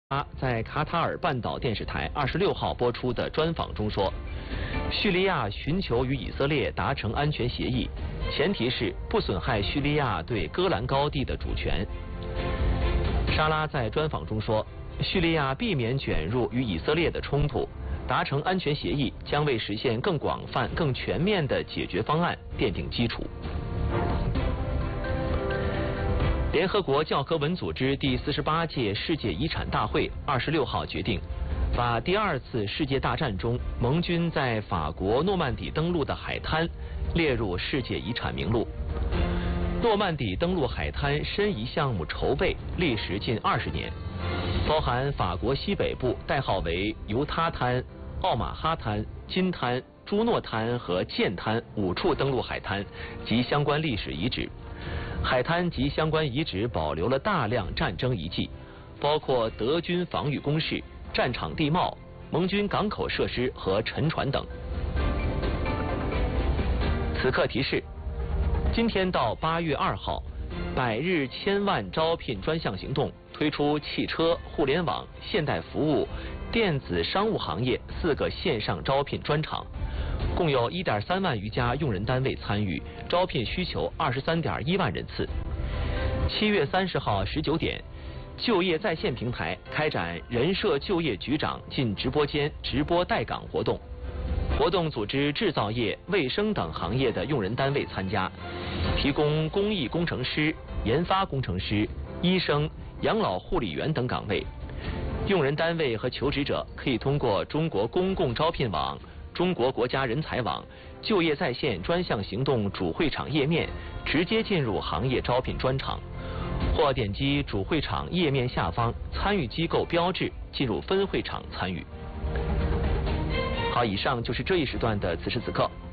他在卡塔尔半岛电视台26号播出的专访中说，叙利亚寻求与以色列达成安全协议，前提是不损害叙利亚对戈兰高地的主权。沙拉在专访中说，叙利亚避免卷入与以色列的冲突，达成安全协议将为实现更广泛、更全面的解决方案奠定基础。联合国教科文组织第48届世界遗产大会26号决定，把第2次世界大战中盟军在法国诺曼底登陆的海滩列入世界遗产名录。诺曼底登陆海滩申遗项目筹备历时近20年，包含法国西北部代号为犹他滩、奥马哈滩、金滩、朱诺滩和剑滩5处登陆海滩及相关历史遗址。海滩及相关遗址保留了大量战争遗迹，包括德军防御工事、战场地貌、盟军港口设施和沉船等。此刻提示：今天到8月2号，百日千万招聘专项行动推出汽车、互联网、现代服务、电子商务行业4个线上招聘专场。共有1.3万余家用人单位参与，招聘需求23.1万人次。7月30号19点，就业在线平台开展人社就业局长进直播间直播待岗活动，活动组织制造业、卫生等行业的用人单位参加，提供工艺工程师、研发工程师、医生、养老护理员等岗位。用人单位和求职者可以通过中国公共招聘网、中国国家人才网、就业在线专项行动主会场页面直接进入行业招聘专场，或点击主会场页面下方参与机构标志进入分会场参与。好，以上就是这一时段的此时此刻。